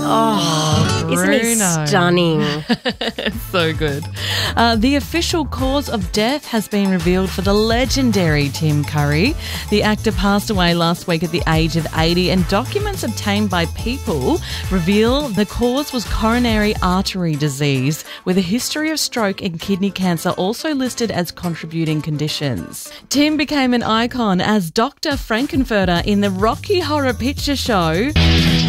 Oh, Isn't he Bruno. stunning? So good. The official cause of death has been revealed for the legendary Tim Curry. The actor passed away last week at the age of 80, and documents obtained by People reveal the cause was coronary artery disease, with a history of stroke and kidney cancer also listed as contributing conditions. Tim became an icon as Dr. Frankenfurter in the Rocky Horror Picture Show.